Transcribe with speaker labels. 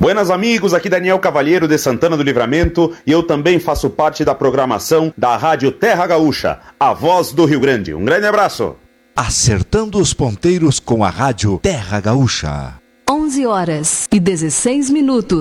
Speaker 1: Buenas amigos, aqui Daniel Cavalheiro de Santana do Livramento e eu também faço parte da programação da Rádio Terra Gaúcha, a voz do Rio Grande. Um grande abraço.
Speaker 2: Acertando os ponteiros com a Rádio Terra Gaúcha.
Speaker 3: 11h16.